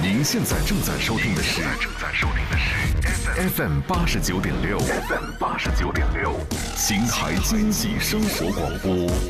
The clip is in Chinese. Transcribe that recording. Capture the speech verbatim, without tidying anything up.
您现在正在收听的是 F M 八十九点六，F M 八十九点六，邢台经济生活广播